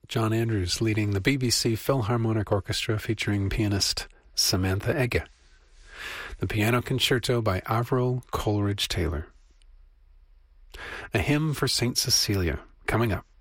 John Andrews leading the BBC Philharmonic Orchestra featuring pianist Samantha Ege. The Piano Concerto by Avril Coleridge Taylor. A Hymn for St. Cecilia, coming up.